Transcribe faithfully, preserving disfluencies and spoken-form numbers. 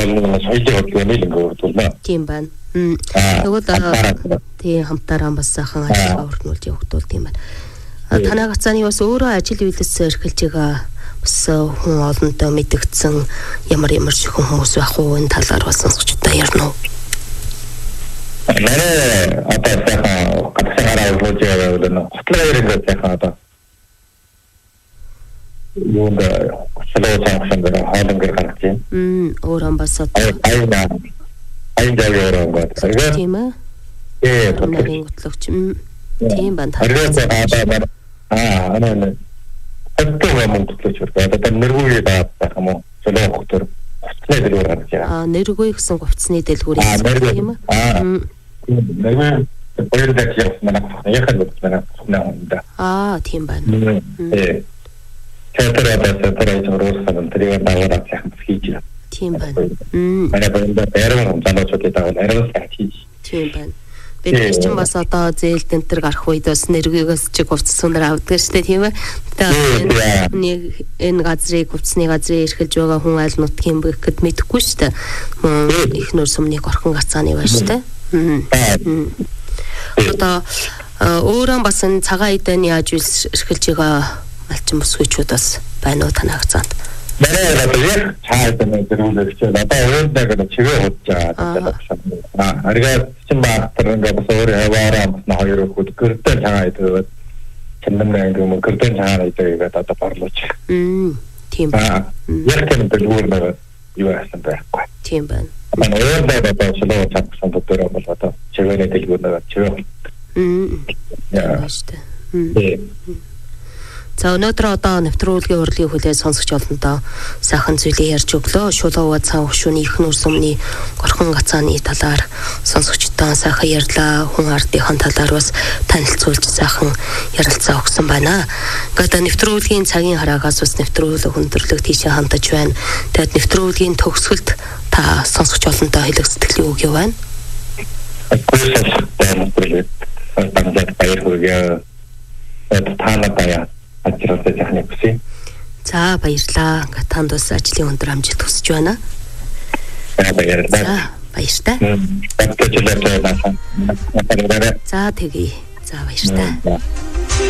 олон соёлын хөдөлгөөн нэлээд өргөдүүлнэ. Тийм байна. Тэгвэл тийм хамтаараа бас сайхан ажиллагаа өргөнүүлж явагдвал тийм байна. Танай гацааны бас өөрөө ажил үйлс эрхэлж байгаа бас хүн олонтой мэдгдсэн ямар ямар шиг хүмүүс байх уу энэ талаар бас сонсогчдоо ярина уу? Манай одоо сайхан гацаараа өргөж яваад нэг готлоо ярих сайхан одоо юунд солио цаасан дээр хаалт гэр гаргаж байна. Мм өөрөө бас одоо аяа аяа яваа гот. Тийм ээ. Ээ готлогч. Тийм байна. Аа анаа одоо юм готлогч байна. Одоо нэргүүгээ даад байх юм уу? Солио хөтөр гоцны дэлгүүр гаргаж байгаа. Аа нэргүй гэсэн гоцны дэлгүүр тийм ээ. Аа нэргүй өөрөөр хэлбэл яхад байна наа. Аа тийм байна. Ээ тэр одоо тэр зөвөрсөн тэрийг даавар сайхан хийж байна. Тийм байна. Мм. Манай бэнда баярын залуучуудыг даавал араас хийж. Тийм байна. Бид нар ч бас одоо зээлд энэ төр гарах үед бас нэргээс чиг хувцсан нар авдаг шүү дээ тийм ээ. Тэгээд нэг энэ газрыг хувцсны газрыг эрхэлж байгаа хүн аль нутгийн бэ гэхэд мэдэхгүй шүү дээ. Их нөр сумныг орхон гацааны байна шүү дээ. Мм. Одоо өөрөө бас энэ цагаан эдэний яаж эрхэлж байгаа малчин бүсгүйчүүд бас байна уу танай хацаанд? Манай одоо яг цаад нэг зэрүүлэх чинь одоо өөрөөр нэг чигээ худж байгаа. Аа аргаа чин баатар ингээ бас өөр яваараа бас хоёр хүүд гэрдэн цагаан идээд чимнээ ингээ гэрдэн цагаан идээд одоо борлууч. Мм тийм байна. Яг тийм дэлгүүр нэг юу яасан байхгүй. Тийм байна. Манай өөрөөр одоо солио цаасан дотор бол одоо чигээний дэлгүүр нэг чигээ. Мм. Яа. Мм. За өнөөдөр одоо нэвтрүүлгийн урлагийн хүлээж сонсогч олондоо сайхан зүйлийг ярьж өглөө. Шулуува цаан хөшүүний их нүүр сумны горхон гацааны талаар сонсогчдоо сайхан ярьлаа. Хүн ардынхаа талаар бас танилцуулж сайхан ярилцаа өгсөн байна. Ингээд нэвтрүүлгийн цагийн хараагаас бас нэвтрүүлэг өндөрлөг тийшээ хандаж байна. Тэгэд нэвтрүүлгийн төгсгөлд та сонсогч олондоо хэлэх сэтгэлийн үг юу байна? Баяр хүргэе. Тана баяа. Ажралтай захныг хүсье. За баярлаа. Танд бас ажлын өндөр амжилт хүсэж байна. За баярлалаа. Баяртай. За тэгье. За баяртай.